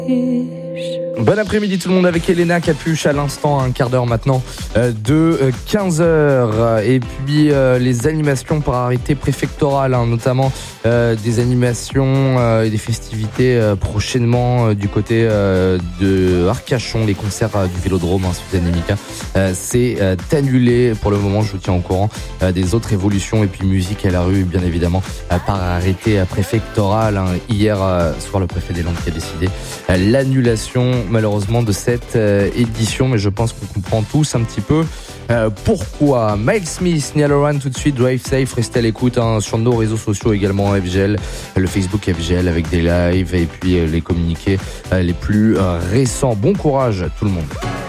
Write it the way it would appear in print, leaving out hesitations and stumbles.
Bon après-midi tout le monde avec Elena Capuche à l'instant, un quart d'heure maintenant de 15h. Et puis les animations par arrêté préfectoral, notamment des animations et des festivités prochainement du côté de Arcachon, les concerts du Vélodrome, Suzanne et Mika. C'est annulé pour le moment, je vous tiens au courant des autres évolutions. Et puis musique à la rue, bien évidemment, par arrêté préfectoral. Hier soir, le préfet des Landes qui a décidé l'annulation malheureusement de cette édition, mais je pense qu'on comprend tous un petit peu pourquoi. Mike Smith, Niall Horan tout de suite, Drive Safe, restez à l'écoute sur nos réseaux sociaux également, FGL, le Facebook FGL avec des lives et puis les communiqués les plus récents. Bon courage tout le monde.